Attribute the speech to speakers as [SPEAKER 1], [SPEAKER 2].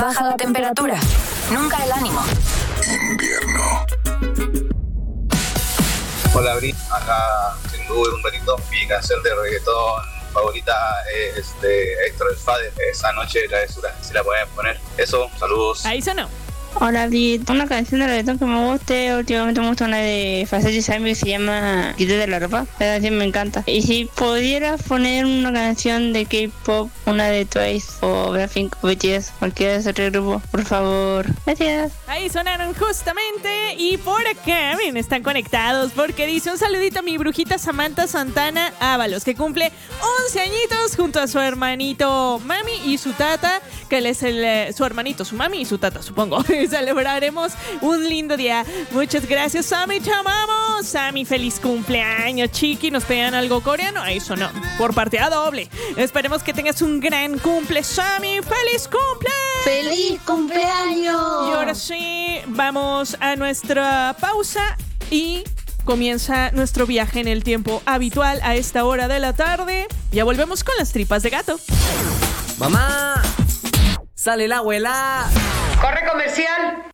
[SPEAKER 1] Baja la temperatura, nunca el ánimo.
[SPEAKER 2] Invierno.
[SPEAKER 3] Hola, Bri, acá sin duda un ratito. Mi canción de reggaetón favorita es de Héctor el Father, Esa Noche de Travesura. Si la pueden poner. Eso, saludos.
[SPEAKER 4] Ahí sonó.
[SPEAKER 5] Hola, Brit. Una canción de reggaetón que me guste. Últimamente me gusta una de Facet y Sammy que se llama Quítate la ropa. La canción me encanta. Y si pudieras poner una canción de K-pop, una de Twice o Blackpink o BTS, cualquiera de ese otro grupo, por favor. Gracias.
[SPEAKER 4] Ahí sonaron justamente. Y por acá, bien, están conectados porque dice un saludito a mi brujita Samantha Santana Ábalos, que cumple 11 añitos junto a su hermanito Mami y su tata, que él es su hermanito, su mami y su tata, supongo. Celebraremos un lindo día. Muchas gracias, Sammy, te amamos. Sammy, feliz cumpleaños, chiqui. ¿Nos pegan algo coreano? Ahí sonó, por partida doble. Esperemos que tengas un gran cumple, Sammy. ¡Feliz cumple!
[SPEAKER 6] ¡Feliz cumpleaños!
[SPEAKER 4] Y ahora sí, vamos a nuestra pausa y comienza nuestro viaje en el tiempo habitual a esta hora de la tarde. Ya volvemos con las tripas de gato.
[SPEAKER 7] ¡Mamá! ¡Sale la abuela!
[SPEAKER 6] ¡Corre, comercial!